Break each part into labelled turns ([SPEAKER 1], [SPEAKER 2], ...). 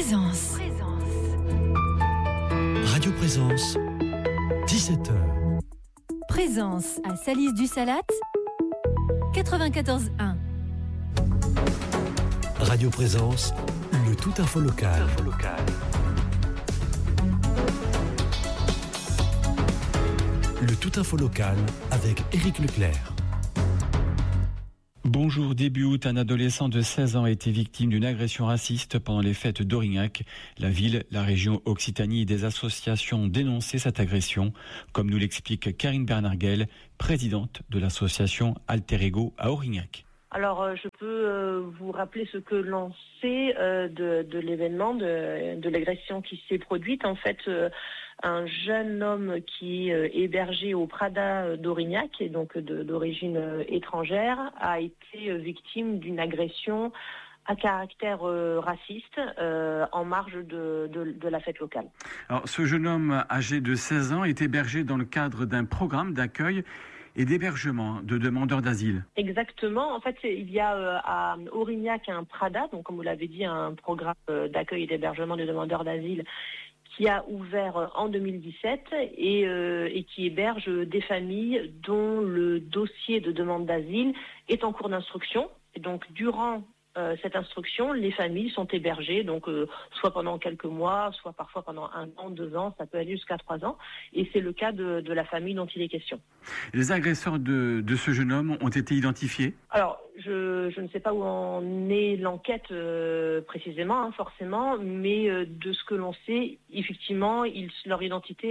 [SPEAKER 1] Présence.
[SPEAKER 2] Radio Présence, 17h.
[SPEAKER 1] Présence à Salis du Salat, 94.1.
[SPEAKER 2] Radio Présence, le tout info local. Le tout info local avec Éric Leclerc.
[SPEAKER 3] Bonjour, début août, un adolescent de 16 ans a été victime d'une agression raciste pendant les fêtes d'Aurignac. La ville, la région Occitanie et des associations ont dénoncé cette agression, comme nous l'explique Karine Bernarguel, présidente de l'association Alter Ego à Aurignac.
[SPEAKER 4] Alors, je peux vous rappeler ce que l'on sait de l'événement, de l'agression qui s'est produite. En fait, un jeune homme qui est hébergé au Prada d'Aurignac, et donc d'origine étrangère, a été victime d'une agression à caractère raciste en marge de la fête locale. Alors,
[SPEAKER 3] ce jeune homme âgé de 16 ans est hébergé dans le cadre d'un programme d'accueil et d'hébergement de demandeurs d'asile.
[SPEAKER 4] Exactement. En fait, il y a à Aurignac un Prada, donc comme vous l'avez dit, un programme d'accueil et d'hébergement de demandeurs d'asile qui a ouvert en 2017 et qui héberge des familles dont le dossier de demande d'asile est en cours d'instruction. Et donc, durant cette instruction, les familles sont hébergées, donc soit pendant quelques mois, soit parfois pendant 1 an, 2 ans, ça peut aller jusqu'à 3 ans. Et c'est le cas de la famille dont il est question.
[SPEAKER 3] Les agresseurs de ce jeune homme ont été identifiés ?
[SPEAKER 4] Alors, je ne sais pas où en est l'enquête précisément, forcément, mais de ce que l'on sait, effectivement, leur identité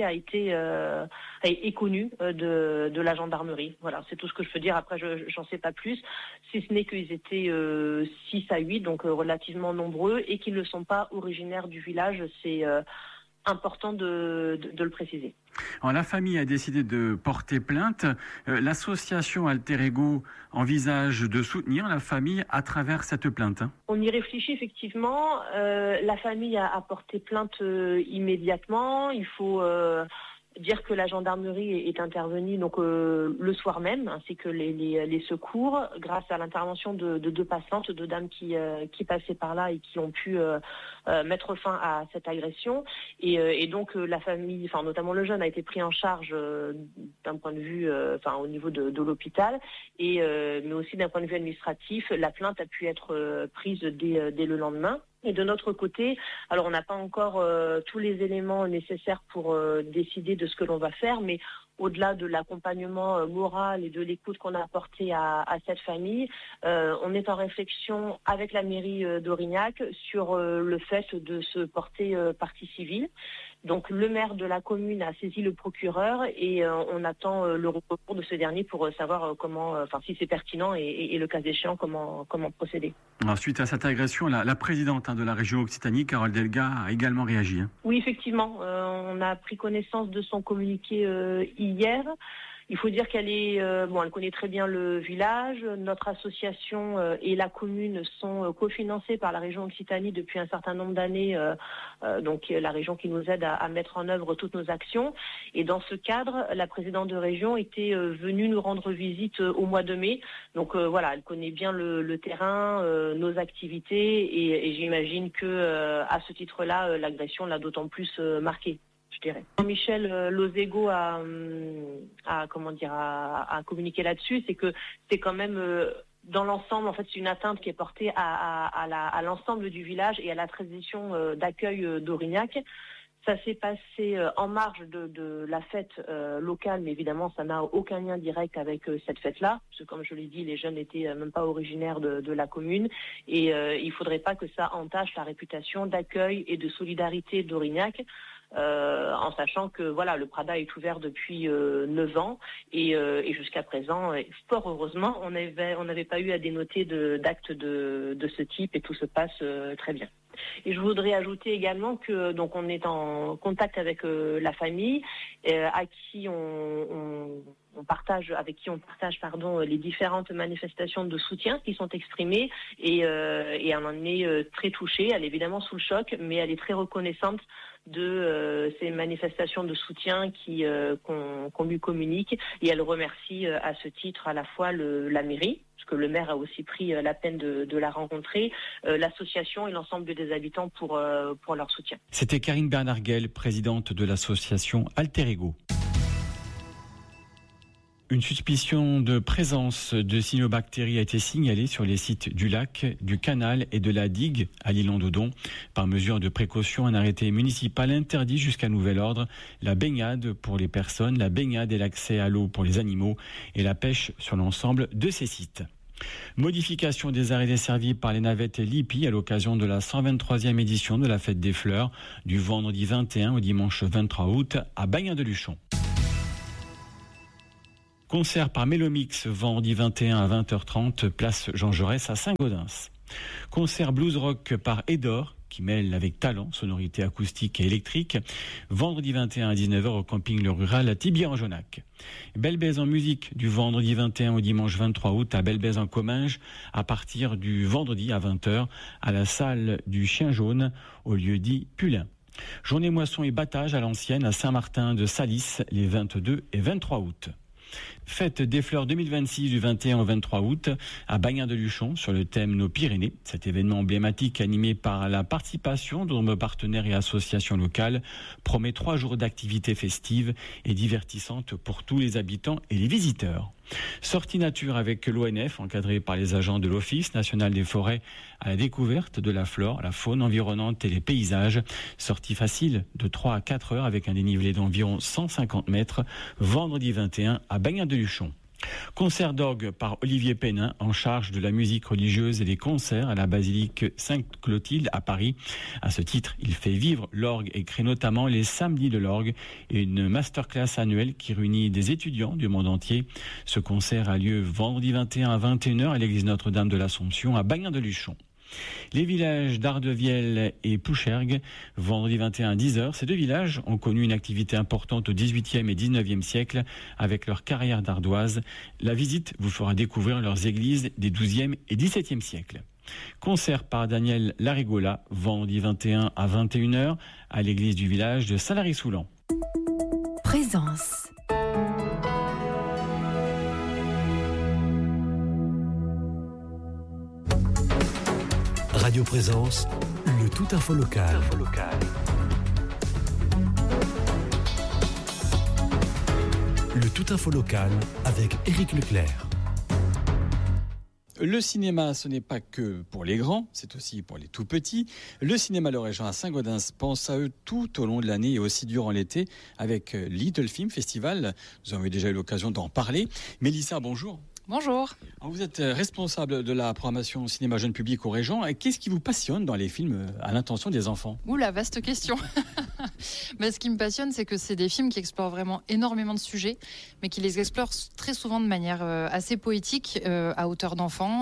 [SPEAKER 4] est connue de la gendarmerie. Voilà, c'est tout ce que je peux dire. Après, j'en sais pas plus, si ce n'est qu'ils étaient 6 à 8, donc relativement nombreux, et qu'ils ne sont pas originaires du village. C'est important de le préciser.
[SPEAKER 3] Alors, la famille a décidé de porter plainte. L'association Alter Ego envisage de soutenir la famille à travers cette plainte.
[SPEAKER 4] On y réfléchit effectivement. La famille a porté plainte immédiatement. Il faut dire que la gendarmerie est intervenue donc le soir même, ainsi que les secours, grâce à l'intervention de 2 passantes, 2 dames qui passaient par là et qui ont pu mettre fin à cette agression. Et donc la famille, enfin notamment le jeune, a été pris en charge d'un point de vue, au niveau de l'hôpital, mais aussi d'un point de vue administratif, la plainte a pu être prise dès le lendemain. Et de notre côté, alors on n'a pas encore tous les éléments nécessaires pour décider de ce que l'on va faire, mais au-delà de l'accompagnement moral et de l'écoute qu'on a apporté à cette famille, on est en réflexion avec la mairie d'Aurignac sur le fait de se porter partie civile. Donc le maire de la commune a saisi le procureur et on attend le recours de ce dernier pour savoir si c'est pertinent et le cas échéant, comment procéder.
[SPEAKER 3] Alors, suite à cette agression, la présidente de la région Occitanie, Carole Delga, a également réagi.
[SPEAKER 4] Oui, effectivement. On a pris connaissance de son communiqué hier. Il faut dire qu'elle elle connaît très bien le village. Notre association et la commune sont cofinancées par la région Occitanie depuis un certain nombre d'années, donc la région qui nous aide à mettre en œuvre toutes nos actions. Et dans ce cadre, la présidente de région était venue nous rendre visite au mois de mai. Donc elle connaît bien le terrain, nos activités, et j'imagine que à ce titre-là, l'agression l'a d'autant plus marquée, je dirais. Michel Lozego a communiqué là-dessus, c'est que c'est quand même dans l'ensemble, en fait, c'est une atteinte qui est portée à l'ensemble du village et à la tradition d'accueil d'Aurignac. Ça s'est passé en marge de la fête locale, mais évidemment, ça n'a aucun lien direct avec cette fête-là, parce que comme je l'ai dit, les jeunes n'étaient même pas originaires de la commune, et il faudrait pas que ça entache la réputation d'accueil et de solidarité d'Aurignac. En sachant que le Prada est ouvert depuis 9 ans et jusqu'à présent, fort heureusement, on n'avait pas eu à dénoter d'actes de ce type et tout se passe très bien. Et je voudrais ajouter également que donc on est en contact avec la famille avec qui on partage les différentes manifestations de soutien qui sont exprimées et elle en est très touchée. Elle est évidemment sous le choc, mais elle est très reconnaissante de ces manifestations de soutien qu'on lui communique, et elle remercie à ce titre à la fois la mairie, parce que le maire a aussi pris la peine de la rencontrer, l'association et l'ensemble des des habitants pour leur soutien.
[SPEAKER 3] C'était Karine Bernarguel, présidente de l'association Alter Ego. Une suspicion de présence de cyanobactéries a été signalée sur les sites du lac, du canal et de la digue à l'Île-en-Dodon. Par mesure de précaution, un arrêté municipal interdit jusqu'à nouvel ordre la baignade pour les personnes, la baignade et l'accès à l'eau pour les animaux et la pêche sur l'ensemble de ces sites. Modification des arrêts desservis par les navettes Lipi à l'occasion de la 123e édition de la Fête des Fleurs du vendredi 21 au dimanche 23 août à Bagnin-de-Luchon. Concert par Mélomix, vendredi 21 à 20h30, place Jean Jaurès à Saint-Gaudens. Concert blues rock par Edor, qui mêle avec talent, sonorité acoustique et électrique, vendredi 21 à 19h au camping Le Rural à Thibier-en-Jonac. Belle Baise en musique du vendredi 21 au dimanche 23 août à Belle Baise en Comminges à partir du vendredi à 20h à la salle du Chien Jaune au lieu dit Pulin. Journée moisson et battage à l'ancienne à Saint-Martin de Salis les 22 et 23 août. Fête des fleurs 2026 du 21 au 23 août à Bagnin-de-Luchon sur le thème Nos Pyrénées. Cet événement emblématique animé par la participation de nombreux partenaires et associations locales promet 3 jours d'activités festives et divertissantes pour tous les habitants et les visiteurs. Sortie nature avec l'ONF encadrée par les agents de l'Office national des forêts à la découverte de la flore, la faune environnante et les paysages. Sortie facile de 3 à 4 heures avec un dénivelé d'environ 150 mètres vendredi 21 à Bagnin-de-Luchon. Concert d'orgue par Olivier Pénin en charge de la musique religieuse et des concerts à la basilique Sainte-Clotilde à Paris. À ce titre, il fait vivre l'orgue et crée notamment les samedis de l'orgue et une masterclass annuelle qui réunit des étudiants du monde entier. Ce concert a lieu vendredi 21 à 21h à l'église Notre-Dame de l'Assomption à Bagnin-de-Luchon. Les villages d'Ardevielle et Pouchergue, vendredi 21 à 10h, ces deux villages ont connu une activité importante au XVIIIe et XIXe siècle avec leur carrière d'ardoise. La visite vous fera découvrir leurs églises des XIIe et XVIIe siècles. Concert par Daniel Larigola, vendredi 21 à 21h à l'église du village de Salary-Soulan.
[SPEAKER 1] Présence.
[SPEAKER 2] Radio Présence, le tout info local. Le tout info local avec Éric Leclerc.
[SPEAKER 3] Le cinéma, ce n'est pas que pour les grands, c'est aussi pour les tout petits. Le cinéma Le Régent à Saint-Gaudens pense à eux tout au long de l'année et aussi durant l'été avec Little Film Festival. Nous avons déjà eu l'occasion d'en parler. Mélissa, bonjour.
[SPEAKER 5] Bonjour.
[SPEAKER 3] Alors vous êtes responsable de la programmation cinéma jeune public au Régent. Qu'est-ce qui vous passionne dans les films à l'intention des enfants ?
[SPEAKER 5] Ouh, la vaste question. Mais ce qui me passionne, c'est que c'est des films qui explorent vraiment énormément de sujets, mais qui les explorent très souvent de manière assez poétique, à hauteur d'enfant.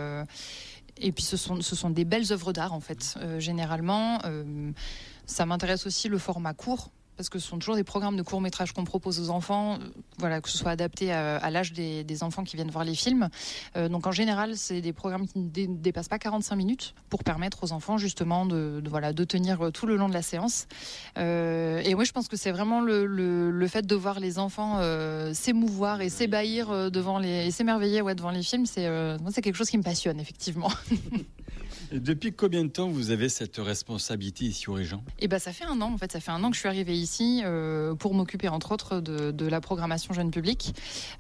[SPEAKER 5] Et puis ce sont des belles œuvres d'art, en fait, généralement. Ça m'intéresse aussi le format court, parce que ce sont toujours des programmes de court-métrage qu'on propose aux enfants, voilà, que ce soit adapté à l'âge des enfants qui viennent voir les films. Donc en général, c'est des programmes qui ne dépassent pas 45 minutes pour permettre aux enfants justement de tenir tout le long de la séance. Et oui, je pense que c'est vraiment le fait de voir les enfants s'émouvoir et s'ébahir et s'émerveiller devant les films, c'est quelque chose qui me passionne, effectivement.
[SPEAKER 3] Et depuis combien de temps vous avez cette responsabilité ici au Régent ?
[SPEAKER 5] Ça fait 1 an, en fait. Ça fait 1 an que je suis arrivée ici pour m'occuper, entre autres, de la programmation jeune public.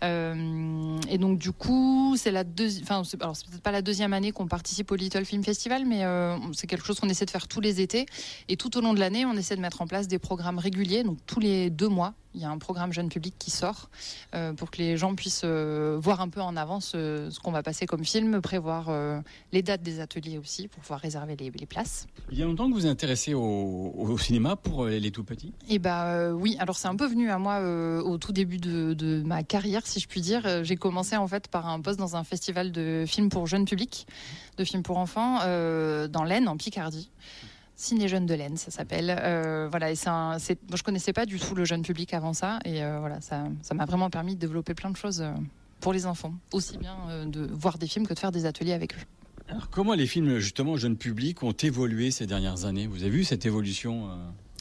[SPEAKER 5] Et donc, du coup, c'est peut-être pas la deuxième année qu'on participe au Little Film Festival, mais c'est quelque chose qu'on essaie de faire tous les étés. Et tout au long de l'année, on essaie de mettre en place des programmes réguliers. Donc, tous les 2 mois, il y a un programme jeune public qui sort pour que les gens puissent voir un peu en avance ce qu'on va passer comme film, prévoir les dates des ateliers aussi pour pouvoir réserver les places.
[SPEAKER 3] Il y a longtemps que vous vous intéressez au cinéma pour les tout petits ?
[SPEAKER 5] Oui, alors c'est un peu venu à moi au tout début de ma carrière, si je puis dire. J'ai commencé en fait par un poste dans un festival de films pour jeune public, de films pour enfants, dans l'Aisne, en Picardie. Ciné Jeunes de l'Aisne, ça s'appelle. Et moi, je connaissais pas du tout le jeune public avant ça, et ça m'a vraiment permis de développer plein de choses pour les enfants, aussi bien de voir des films que de faire des ateliers avec eux.
[SPEAKER 3] Alors comment les films justement jeune public ont évolué ces dernières années ? Vous avez vu cette évolution ?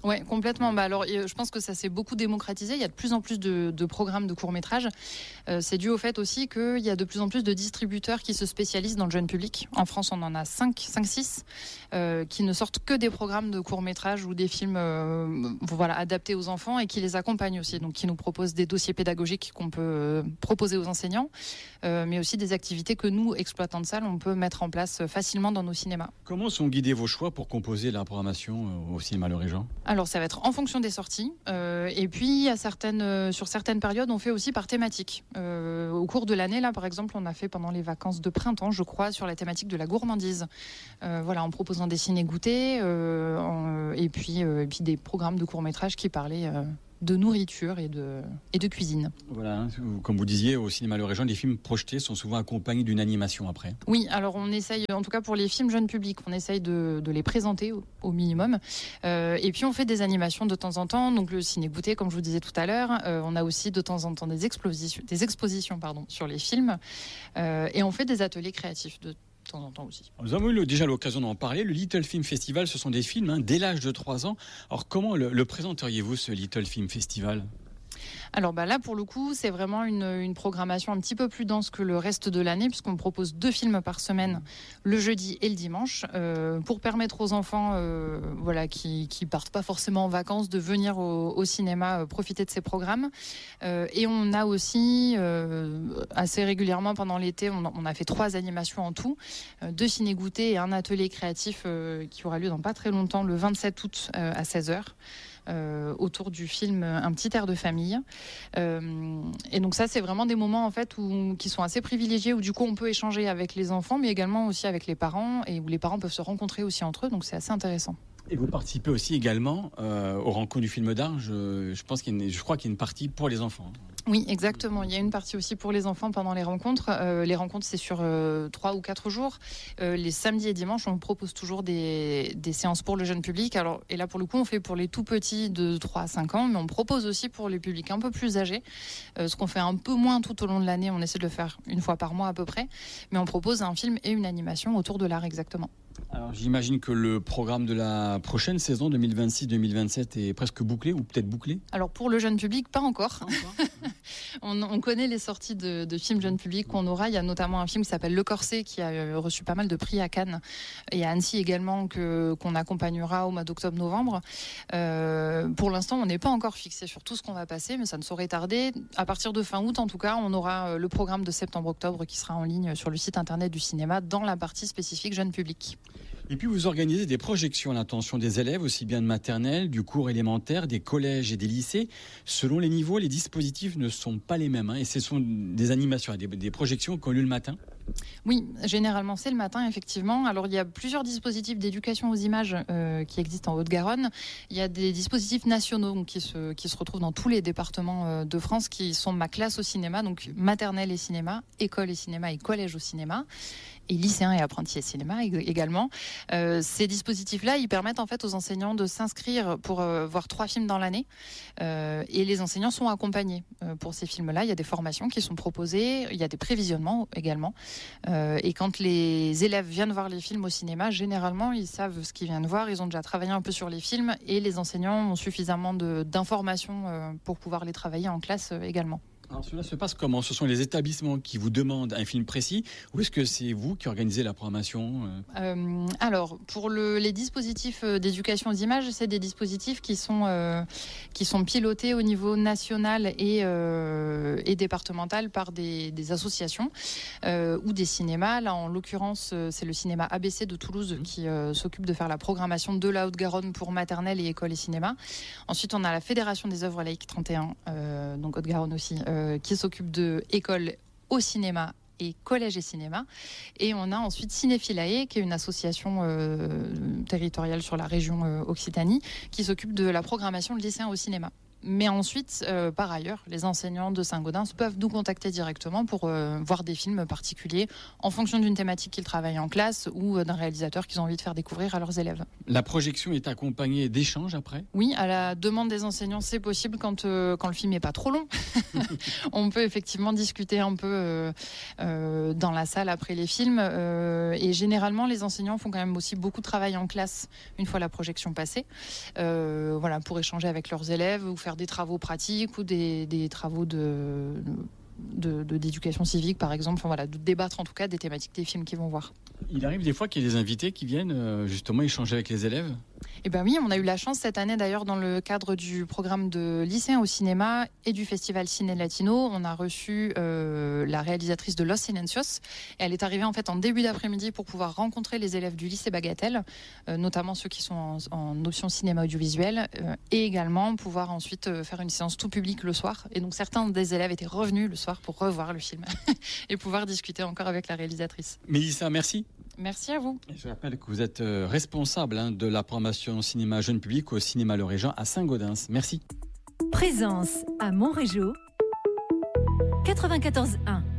[SPEAKER 5] Ouais, complètement. Alors, je pense que ça s'est beaucoup démocratisé. Il y a de plus en plus de programmes de courts-métrages. C'est dû au fait aussi qu'il y a de plus en plus de distributeurs qui se spécialisent dans le jeune public. En France, on en a 5-6 qui ne sortent que des programmes de courts-métrages ou des films adaptés aux enfants et qui les accompagnent aussi. Donc, qui nous proposent des dossiers pédagogiques qu'on peut proposer aux enseignants, mais aussi des activités que nous, exploitants de salles, on peut mettre en place facilement dans nos cinémas.
[SPEAKER 3] Comment sont guidés vos choix pour composer la programmation au cinéma Le Régent ?
[SPEAKER 5] Alors ça va être en fonction des sorties et puis sur certaines périodes on fait aussi par thématique. Au cours de l'année là par exemple on a fait pendant les vacances de printemps je crois sur la thématique de la gourmandise. En proposant des ciné-goûters et puis des programmes de courts-métrages qui parlaient de nourriture et de cuisine.
[SPEAKER 3] Voilà, comme vous disiez, au cinéma Le Régent, les films projetés sont souvent accompagnés d'une animation après.
[SPEAKER 5] Oui, alors on essaye, en tout cas pour les films jeunes publics, on essaye de les présenter au minimum. Et puis on fait des animations de temps en temps, donc le ciné-goûter, comme je vous disais tout à l'heure. On a aussi de temps en temps des expositions sur les films. Et on fait des ateliers créatifs de temps en temps aussi.
[SPEAKER 3] Nous avons eu déjà l'occasion d'en parler. Le Little Film Festival, ce sont des films dès l'âge de 3 ans. Alors comment le présenteriez-vous, ce Little Film Festival ?
[SPEAKER 5] Alors là, pour le coup, c'est vraiment une programmation un petit peu plus dense que le reste de l'année, puisqu'on propose 2 films par semaine, le jeudi et le dimanche, pour permettre aux enfants qui partent pas forcément en vacances de venir au cinéma profiter de ces programmes. Et on a aussi, assez régulièrement pendant l'été, on a fait 3 animations en tout, 2 ciné-goûters et un atelier créatif qui aura lieu dans pas très longtemps, le 27 août à 16h. Autour du film Un petit air de famille. Et donc ça, c'est vraiment des moments en fait qui sont assez privilégiés, où du coup on peut échanger avec les enfants, mais également aussi avec les parents, et où les parents peuvent se rencontrer aussi entre eux. Donc c'est assez intéressant.
[SPEAKER 3] Et vous participez aussi également aux rencontres du film d'art. Je crois qu'il y a une partie pour les enfants.
[SPEAKER 5] Oui, exactement. Il y a une partie aussi pour les enfants pendant les rencontres. Les rencontres, c'est sur 3 ou 4 jours. Les samedis et dimanches, on propose toujours des séances pour le jeune public. Et là, pour le coup, on fait pour les tout petits de 3 à 5 ans, mais on propose aussi pour les publics un peu plus âgés. Ce qu'on fait un peu moins tout au long de l'année. On essaie de le faire une fois par mois à peu près. Mais on propose un film et une animation autour de l'art exactement.
[SPEAKER 3] Alors j'imagine que le programme de la prochaine saison 2026-2027 est presque bouclé ou peut-être bouclé.
[SPEAKER 5] Alors pour le jeune public, pas encore. On connaît les sorties de films jeune public qu'on aura. Il y a notamment un film qui s'appelle Le Corset qui a reçu pas mal de prix à Cannes et à Annecy également qu'on accompagnera au mois d'octobre-novembre. Pour l'instant, on n'est pas encore fixé sur tout ce qu'on va passer, mais ça ne saurait tarder. À partir de fin août, en tout cas, on aura le programme de septembre-octobre qui sera en ligne sur le site internet du cinéma dans la partie spécifique jeune public.
[SPEAKER 3] Et puis vous organisez des projections à l'intention des élèves, aussi bien de maternelle, du cours élémentaire, des collèges et des lycées. Selon les niveaux, les dispositifs ne sont pas les mêmes. Et ce sont des animations, des projections qui ont lieu le matin.
[SPEAKER 5] Oui, généralement c'est le matin, effectivement. Alors il y a plusieurs dispositifs d'éducation aux images qui existent en Haute-Garonne. Il y a des dispositifs nationaux donc, qui se retrouvent dans tous les départements de France, qui sont ma classe au cinéma, donc maternelle et cinéma, école et cinéma et collège au cinéma, et lycéens et apprentis et cinéma également. Ces dispositifs-là, ils permettent en fait aux enseignants de s'inscrire pour voir 3 films dans l'année, et les enseignants sont accompagnés pour ces films-là. Il y a des formations qui sont proposées, il y a des prévisionnements également. Et quand les élèves viennent voir les films au cinéma, généralement, ils savent ce qu'ils viennent voir, ils ont déjà travaillé un peu sur les films et les enseignants ont suffisamment d'informations pour pouvoir les travailler en classe également.
[SPEAKER 3] Alors cela se passe comment ? Ce sont les établissements qui vous demandent un film précis ou est-ce que c'est vous qui organisez la programmation ?
[SPEAKER 5] Alors, pour les dispositifs d'éducation aux images, c'est des dispositifs qui sont pilotés au niveau national et départemental par des associations ou des cinémas. Là, en l'occurrence, c'est le cinéma ABC de Toulouse qui s'occupe de faire la programmation de la Haute-Garonne pour maternelle et école et cinéma. Ensuite, on a la Fédération des œuvres laïques 31, donc Haute-Garonne aussi, qui s'occupe de école au cinéma et collège et cinéma. Et on a ensuite Cinéphilae, qui est une association territoriale sur la région Occitanie, qui s'occupe de la programmation de lycéens au cinéma. Mais ensuite, par ailleurs, les enseignants de Saint-Gaudens peuvent nous contacter directement pour voir des films particuliers en fonction d'une thématique qu'ils travaillent en classe ou d'un réalisateur qu'ils ont envie de faire découvrir à leurs élèves.
[SPEAKER 3] La projection est accompagnée d'échanges après ?
[SPEAKER 5] Oui, à la demande des enseignants, c'est possible quand le film n'est pas trop long. On peut effectivement discuter un peu dans la salle après les films. Et généralement, les enseignants font quand même aussi beaucoup de travail en classe une fois la projection passée. Voilà, pour échanger avec leurs élèves ou faire des travaux pratiques ou des travaux d'éducation civique, par exemple. Enfin, voilà, de débattre en tout cas des thématiques des films qu'ils vont voir.
[SPEAKER 3] Il arrive des fois qu'il y ait des invités qui viennent justement échanger avec les élèves ?
[SPEAKER 5] Eh bien oui, on a eu la chance cette année d'ailleurs dans le cadre du programme de lycéens au cinéma et du festival Ciné Latino. On a reçu la réalisatrice de Los Silencios. Et elle est arrivée en fait en début d'après-midi pour pouvoir rencontrer les élèves du lycée Bagatelle, notamment ceux qui sont en option cinéma audiovisuel, et également pouvoir ensuite faire une séance tout public le soir. Et donc certains des élèves étaient revenus le soir pour revoir le film et pouvoir discuter encore avec la réalisatrice.
[SPEAKER 3] Mélissa, merci.
[SPEAKER 5] Merci à vous.
[SPEAKER 3] Je rappelle que vous êtes responsable de la promotion cinéma jeune public au cinéma Le Régent à Saint-Gaudens. Merci.
[SPEAKER 1] Présence à Montrégeau 94.1.